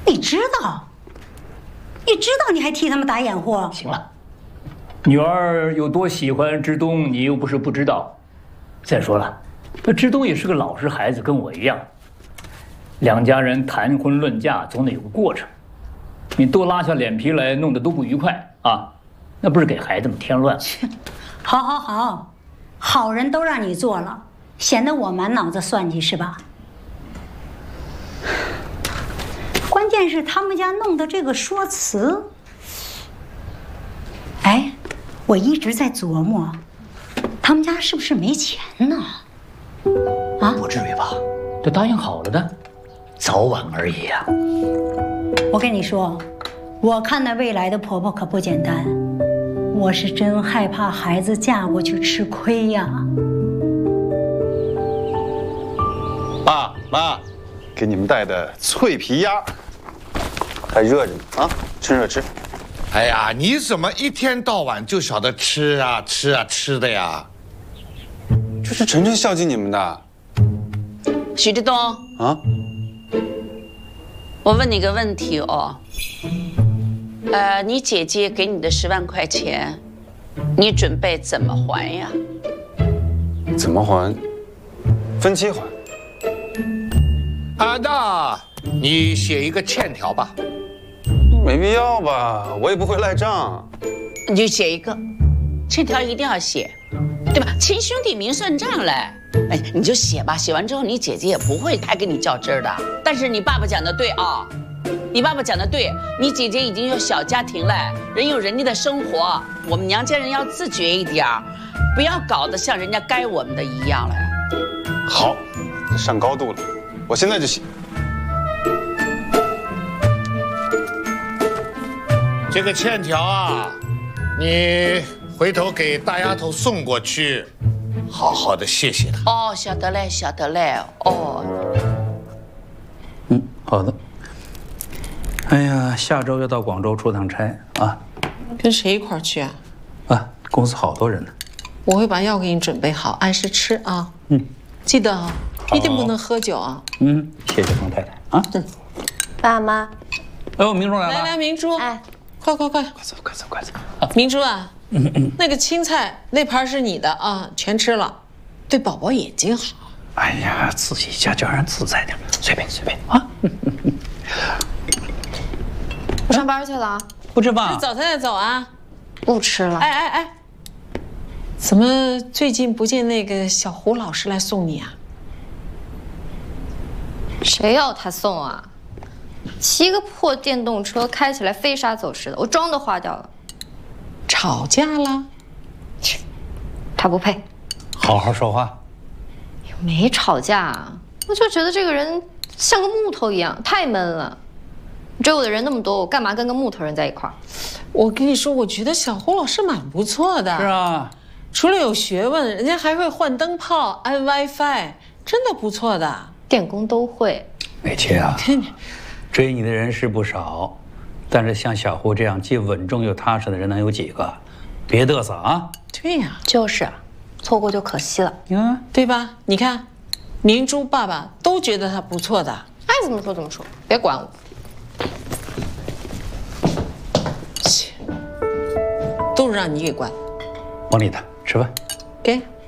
你知道，你还替他们打掩护？ 行了，女儿有多喜欢之东，你又不是不知道。再说了，那之东也是个老实孩子，跟我一样。两家人谈婚论嫁总得有个过程，你都拉下脸皮来，弄得都不愉快啊，那不是给孩子们添乱吗？ 好，好人都让你做了，显得我满脑子算计是吧？关键是他们家弄的这个说辞，哎，我一直在琢磨，他们家是不是没钱呢？啊， 不至于吧？都答应好了的，早晚而已呀。 我跟你说，我看那未来的婆婆可不简单，我是真害怕孩子嫁过去吃亏呀。 爸妈，给你们带的脆皮鸭，还热着呢啊，趁热吃。 哎呀，你怎么一天到晚就晓得吃的呀？ 这是晨晨孝敬你们的。 许志东啊， 我问你个问题哦，你姐姐给你的10万块钱，你准备怎么还呀？ 怎么还？分期还。 那你写一个欠条吧。 没必要吧，我也不会赖账。 你就写一个，欠条一定要写，对吧？亲兄弟明算账嘞。哎，你就写吧，写完之后你姐姐也不会太跟你较真儿的。但是你爸爸讲的对啊，你爸爸讲的对，你姐姐已经有小家庭了，人有人家的生活，我们娘家人要自觉一点儿，不要搞得像人家该我们的一样了。 好，上高度了，我现在就写。 这个欠条啊，你回头给大丫头送过去，好好的谢谢她。 哦，晓得嘞，哦。 好的。哎呀，下周要到广州出趟差啊。 跟谁一块儿去啊？ 啊，公司好多人呢。 我会把药给你准备好，按时吃啊。记得啊，一定不能喝酒啊。 谢谢冯太太啊。 爸妈， 哎呦，明珠来了。 来，明珠， 哎， 快走。 明珠啊，那个青菜那盘是你的啊，全吃了，对宝宝眼睛好。 哎呀，自己家叫人自在点，随便啊。 我上班去了啊， 不吃饭？ 吃早餐再走啊。 不吃了。 哎，怎么最近不见那个小胡老师来送你啊？ 谁要他送啊？骑个破电动车开起来飞沙走石的，我妆都花掉了。 吵架了？ 他不配。 好好说话。 没吵架，我就觉得这个人像个木头一样，太闷了。追我的人那么多，我干嘛跟个木头人在一块儿？ 我跟你说，我觉得小胡老师蛮不错的。 是啊， 除了有学问，人家还会换灯泡、安 WiFi，真的不错的。 电工都会。 美琪啊，追你的人是不少，但是像小胡这样既稳重又踏实的人能有几个？别嘚瑟啊！ 对呀， 就是，错过就可惜了。 对吧？你看，明珠爸爸都觉得他不错的。 爱怎么说怎么说，别管我。 都是让你给惯。 往里的，吃饭。 给。